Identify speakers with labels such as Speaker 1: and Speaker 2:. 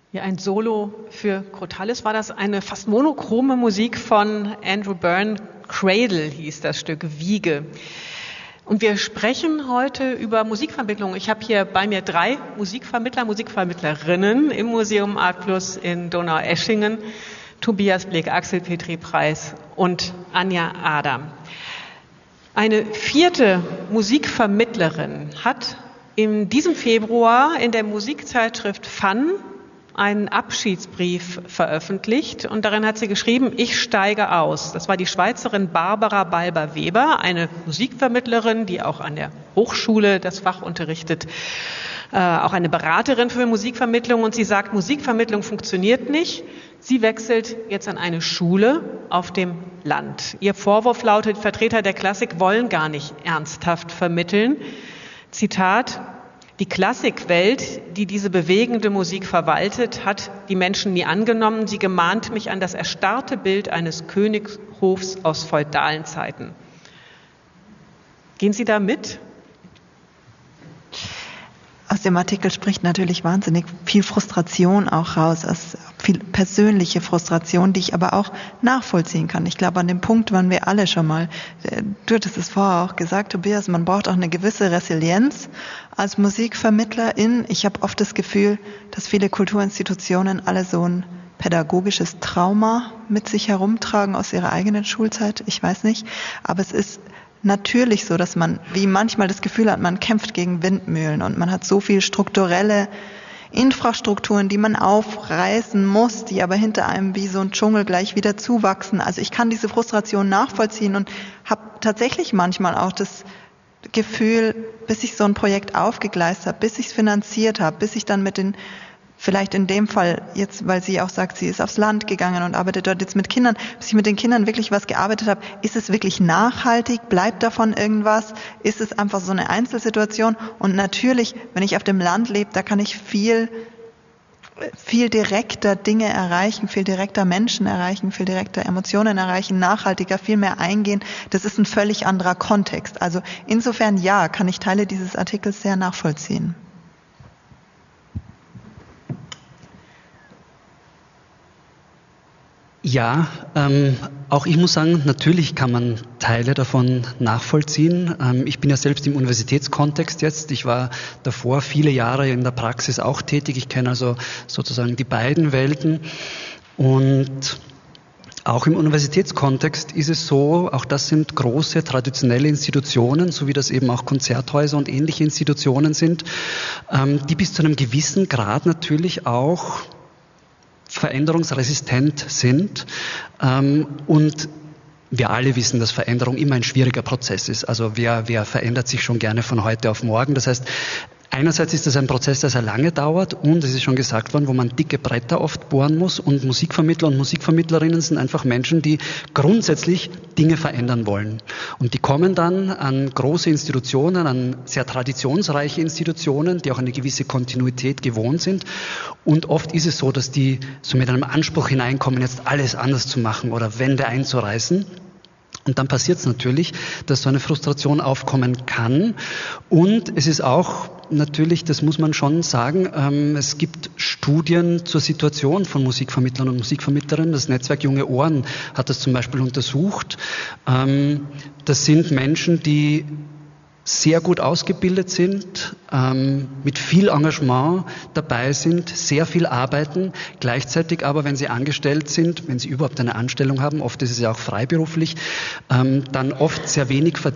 Speaker 1: Ja, ein Solo für Crotallis war das, eine fast monochrome Musik von Andrew Byrne. Cradle hieß das Stück, Wiege. Und wir sprechen heute über Musikvermittlung. Ich habe hier bei mir 3 Musikvermittler, Musikvermittlerinnen im Museum Art Plus in Donaueschingen. Tobias Blick, Axel Petri-Preis und Anja Adam. Eine 4. Musikvermittlerin hat in diesem Februar in der Musikzeitschrift Fun einen Abschiedsbrief veröffentlicht und darin hat sie geschrieben, ich steige aus. Das war die Schweizerin Barbara Balber-Weber, eine Musikvermittlerin, die auch an der Hochschule das Fach unterrichtet, auch eine Beraterin für Musikvermittlung, und sie sagt, Musikvermittlung funktioniert nicht. Sie wechselt jetzt an eine Schule auf dem Land. Ihr Vorwurf lautet, Vertreter der Klassik wollen gar nicht ernsthaft vermitteln. Zitat: Die Klassikwelt, die diese bewegende Musik verwaltet, hat die Menschen nie angenommen. Sie gemahnt mich an das erstarrte Bild eines Königshofs aus feudalen Zeiten. Gehen Sie da mit?
Speaker 2: Aus dem Artikel spricht natürlich wahnsinnig viel Frustration auch raus, viel persönliche Frustration, die ich aber auch nachvollziehen kann. Ich glaube, an dem Punkt waren wir alle schon mal. Du hattest es vorher auch gesagt, Tobias, man braucht auch eine gewisse Resilienz als Musikvermittlerin. Ich habe oft das Gefühl, dass viele Kulturinstitutionen alle so ein pädagogisches Trauma mit sich herumtragen aus ihrer eigenen Schulzeit. Ich weiß nicht, aber es ist natürlich so, dass man wie manchmal das Gefühl hat, man kämpft gegen Windmühlen und man hat so viel strukturelle Infrastrukturen, die man aufreißen muss, die aber hinter einem wie so ein Dschungel gleich wieder zuwachsen. Also ich kann diese Frustration nachvollziehen und habe tatsächlich manchmal auch das Gefühl, bis ich so ein Projekt aufgegleist habe, bis ich es finanziert habe, bis ich dann mit den, vielleicht in dem Fall jetzt, weil sie auch sagt, sie ist aufs Land gegangen und arbeitet dort jetzt mit Kindern, bis ich mit den Kindern wirklich was gearbeitet habe, ist es wirklich nachhaltig, bleibt davon irgendwas, ist es einfach so eine Einzelsituation? Und natürlich, wenn ich auf dem Land lebe, da kann ich viel direkter Dinge erreichen, viel direkter Menschen erreichen, viel direkter Emotionen erreichen, nachhaltiger, viel mehr eingehen. Das ist ein völlig anderer Kontext. Also insofern ja, kann ich Teile dieses Artikels sehr nachvollziehen.
Speaker 3: Ja, auch ich muss sagen, natürlich kann man Teile davon nachvollziehen. Ich bin ja selbst im Universitätskontext jetzt. Ich war davor viele Jahre in der Praxis auch tätig. Ich kenne also sozusagen die beiden Welten. Und auch im Universitätskontext ist es so, auch das sind große traditionelle Institutionen, so wie das eben auch Konzerthäuser und ähnliche Institutionen sind, die bis zu einem gewissen Grad natürlich auch veränderungsresistent sind, und wir alle wissen, dass Veränderung immer ein schwieriger Prozess ist. Also wer verändert sich schon gerne von heute auf morgen? Das heißt, einerseits ist das ein Prozess, der sehr lange dauert, und es ist schon gesagt worden, wo man dicke Bretter oft bohren muss, und Musikvermittler und Musikvermittlerinnen sind einfach Menschen, die grundsätzlich Dinge verändern wollen. Und die kommen dann an große Institutionen, an sehr traditionsreiche Institutionen, die auch eine gewisse Kontinuität gewohnt sind. Und oft ist es so, dass die so mit einem Anspruch hineinkommen, jetzt alles anders zu machen oder Wände einzureißen. Und dann passiert es natürlich, dass so eine Frustration aufkommen kann. Und es ist auch natürlich, das muss man schon sagen, es gibt Studien zur Situation von Musikvermittlern und Musikvermittlerinnen. Das Netzwerk Junge Ohren hat das zum Beispiel untersucht. Das sind Menschen, die sehr gut ausgebildet sind, mit viel Engagement dabei sind, sehr viel arbeiten, gleichzeitig aber, wenn sie angestellt sind, wenn sie überhaupt eine Anstellung haben, oft ist es ja auch freiberuflich, dann oft sehr wenig verdienen.